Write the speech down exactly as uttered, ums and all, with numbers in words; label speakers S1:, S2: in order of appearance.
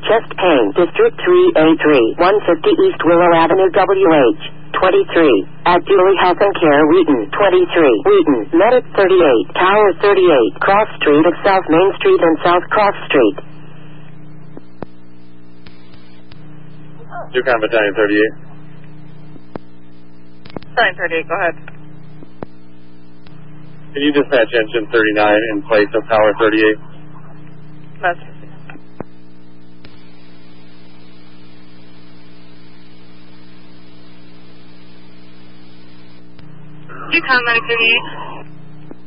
S1: Chest Pain, District three A three, one fifty East Willow Avenue, W H twenty-three. At Dooley Health and Care, Wheaton, twenty-three. Wheaton, Medic, thirty-eight. Tower, thirty-eight. Cross Street of South Main Street and South Cross Street.
S2: Yukon Battalion thirty-eight.
S3: Battalion thirty-eight, go ahead.
S2: Can you dispatch engine thirty-nine in place of Tower thirty-eight?
S3: That's Yukon Medic thirty-eight.